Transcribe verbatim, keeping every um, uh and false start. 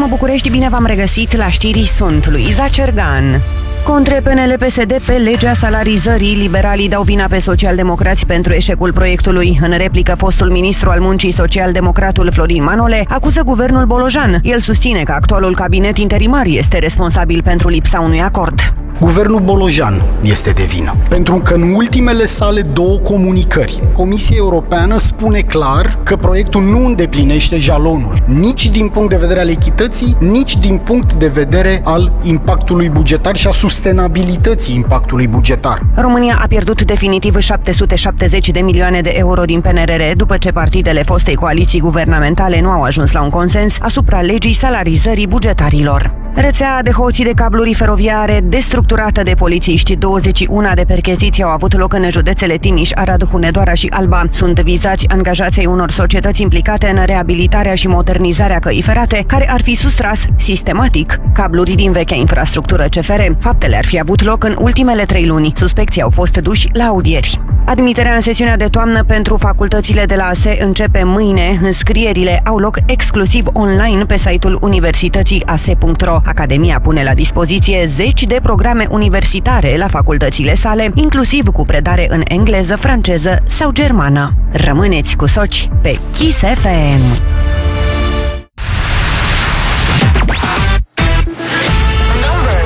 F M București, bine v-am regăsit la știri, sunt Luiza Cergan. Contre P N L P S D pe legea salarizării, liberalii dau vina pe socialdemocrați pentru eșecul proiectului. În replică, fostul ministru al muncii, socialdemocratul Florin Manole, acuză guvernul Bolojan. El susține că actualul cabinet interimar este responsabil pentru lipsa unui acord. Guvernul Bolojan este de vină, pentru că în ultimele sale două comunicări, Comisia Europeană spune clar că proiectul nu îndeplinește jalonul, nici din punct de vedere al echității, nici din punct de vedere al impactului bugetar și a sustenabilității impactului bugetar. România a pierdut definitiv șapte sute șaptezeci de milioane de euro din P N R R după ce partidele fostei coaliții guvernamentale nu au ajuns la un consens asupra legii salarizării bugetarilor. Rețea de hoții de cabluri feroviare destructurată de polițiști. douăzeci și unu de percheziții au avut loc în județele Timiș, Arad, Hunedoara și Alba. Sunt vizați angajații unor societăți implicate în reabilitarea și modernizarea căii ferate, care ar fi sustras sistematic cabluri din vechea infrastructură C F R. Faptele ar fi avut loc în ultimele trei luni. Suspecții au fost duși la audieri. Admiterea în sesiunea de toamnă pentru facultățile de la A S E începe mâine. Înscrierile au loc exclusiv online pe site-ul universității a s e punct r o. Academia pune la dispoziție zeci de programe universitare la facultățile sale, inclusiv cu predare în engleză, franceză sau germană. Rămâneți cu Soci pe Kiss F M.